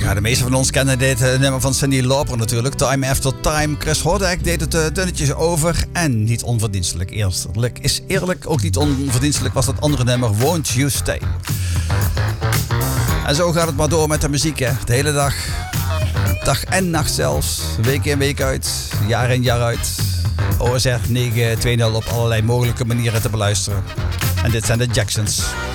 Ja, de meesten van ons kennen dit nummer van Cyndi Lauper natuurlijk. Time After Time. Chris Hordijk deed het dunnetjes over. En niet onverdienstelijk. Eerlijk ook niet onverdienstelijk was dat andere nummer Won't You Stay. En zo gaat het maar door met de muziek, hè. De hele dag. Dag en nacht zelfs. Week in, week uit. Jaar in, jaar uit. OSR 920 op allerlei mogelijke manieren te beluisteren. En dit zijn de Jacksons.